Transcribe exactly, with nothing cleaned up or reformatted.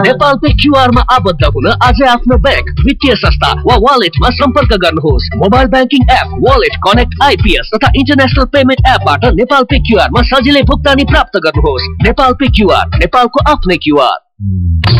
Nepal pay QR मा आबद्ध हुन आजै आफ्नो बैंक, वित्तीय संस्था वा वालेटमा सम्पर्क गर्नुहोस्। Mobile banking app, wallet, connect IPS तथा इन्टरनेशनल पेमेन्ट एपबाट नेपाल पे क्यूआर मा सजिलै भुक्तानी प्राप्त गर्नुहोस्। नेपाल पे क्यूआर, नेपालको आफ्नै क्यूआर।